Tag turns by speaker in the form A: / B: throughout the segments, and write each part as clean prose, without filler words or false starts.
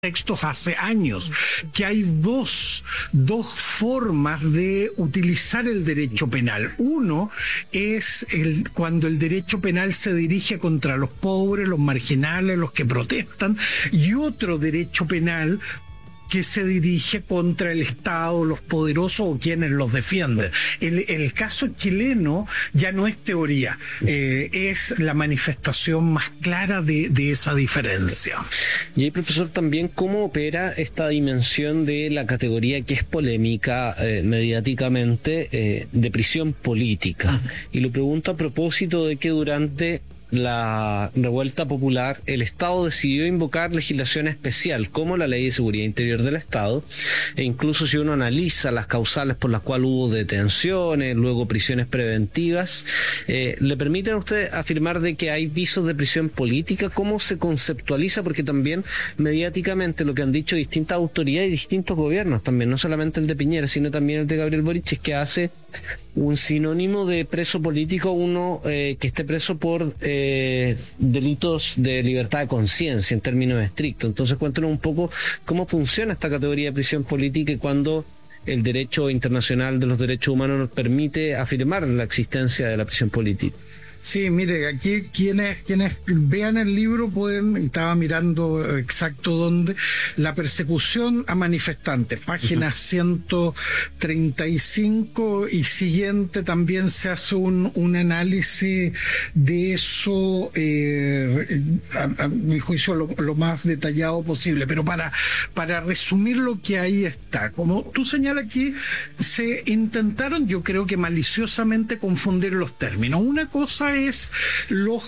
A: textos hace años, que hay dos formas de utilizar el derecho penal. Uno es cuando el derecho penal se dirige contra los pobres, los marginales, los que protestan, y otro derecho penal que se dirige contra el Estado, los poderosos o quienes los defienden. El caso chileno ya no es teoría, es la manifestación más clara de esa diferencia.
B: Y ahí, profesor, también cómo opera esta dimensión de la categoría que es polémica mediáticamente de prisión política. Y lo pregunto a propósito de que durante la revuelta popular, el Estado decidió invocar legislación especial, como la Ley de Seguridad Interior del Estado, e incluso si uno analiza las causales por las cuales hubo detenciones, luego prisiones preventivas, ¿le permiten a usted afirmar de que hay visos de prisión política? ¿Cómo se conceptualiza? Porque también mediáticamente lo que han dicho distintas autoridades y distintos gobiernos también, no solamente el de Piñera, sino también el de Gabriel Boric, es que hace un sinónimo de preso político uno que esté preso por delitos de libertad de conciencia en términos estrictos. Entonces cuéntanos un poco cómo funciona esta categoría de prisión política y cuando el derecho internacional de los derechos humanos nos permite afirmar la existencia de la prisión política.
A: Sí, mire, aquí quienes vean el libro estaba mirando exacto dónde, la persecución a manifestantes, páginas 135 y siguiente, también se hace un análisis de eso, a mi juicio lo más detallado posible, pero para resumir lo que ahí está, como tú señalas aquí, se intentaron, yo creo que maliciosamente, confundir los términos. Una cosa es los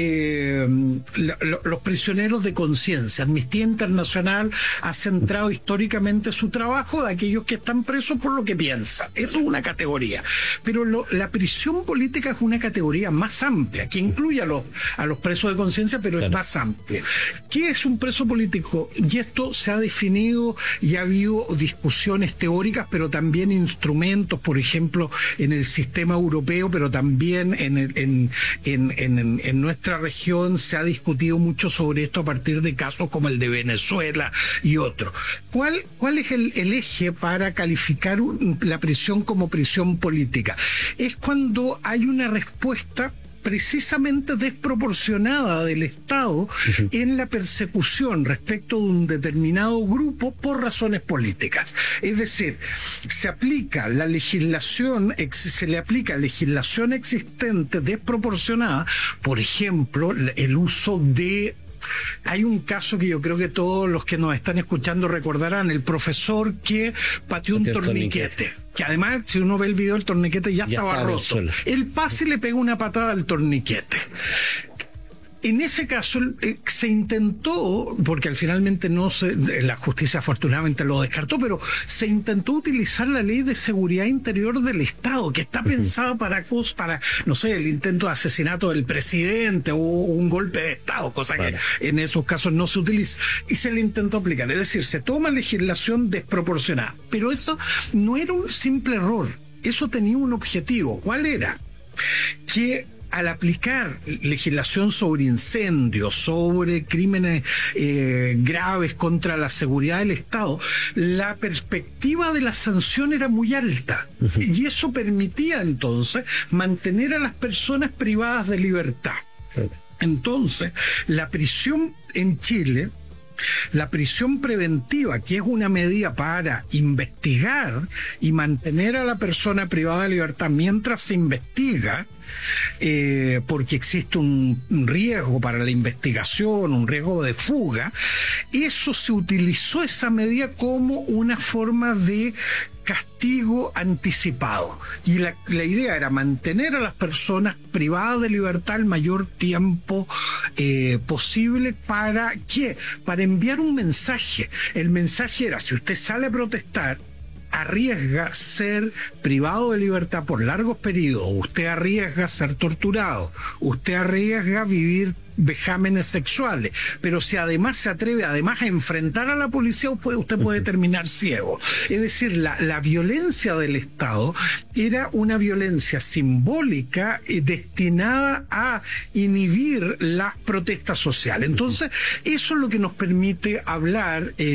A: prisioneros de conciencia. Amnistía Internacional ha centrado históricamente su trabajo de aquellos que están presos por lo que piensan. Eso es una categoría. Pero la prisión política es una categoría más amplia, que incluye a los presos de conciencia, pero claro, es más amplia. ¿Qué es un preso político? Y esto se ha definido y ha habido discusiones teóricas, pero también instrumentos, por ejemplo, en el sistema europeo, pero también en nuestra región se ha discutido mucho sobre esto a partir de casos como el de Venezuela y otros. ¿Cuál es el eje para calificar la prisión como prisión política? Es cuando hay una respuesta precisamente desproporcionada del Estado en la persecución respecto de un determinado grupo por razones políticas. Es decir, se le aplica legislación existente desproporcionada, por ejemplo, el uso de... Hay un caso que yo creo que todos los que nos están escuchando recordarán, el profesor que pateó un torniquete. Que además, si uno ve el video, el torniquete ya estaba roto. El pase le pega una patada al torniquete. En ese caso se intentó, porque finalmente la justicia afortunadamente lo descartó, pero se intentó utilizar la Ley de Seguridad Interior del Estado, que está pensada para, no sé, el intento de asesinato del presidente o un golpe de Estado, cosa que en esos casos no se utiliza, y se le intentó aplicar. Es decir, se toma legislación desproporcionada, pero eso no era un simple error, eso tenía un objetivo. ¿Cuál era? Que al aplicar legislación sobre incendios, sobre crímenes graves contra la seguridad del Estado, la perspectiva de la sanción era muy alta. Y eso permitía entonces mantener a las personas privadas de libertad. Entonces, la prisión en Chile, la prisión preventiva, que es una medida para investigar y mantener a la persona privada de libertad mientras se investiga, porque existe un riesgo para la investigación, un riesgo de fuga, eso se utilizó, esa medida, como una forma de castigo anticipado. Y la idea era mantener a las personas privadas de libertad el mayor tiempo posible. ¿Para qué? Para enviar un mensaje. El mensaje era, si usted sale a protestar, arriesga ser privado de libertad por largos periodos, usted arriesga ser torturado, usted arriesga vivir vejámenes sexuales, pero si además se atreve a enfrentar a la policía, usted puede terminar ciego. Es decir, la violencia del Estado era una violencia simbólica destinada a inhibir las protestas sociales. Entonces, eso es lo que nos permite hablar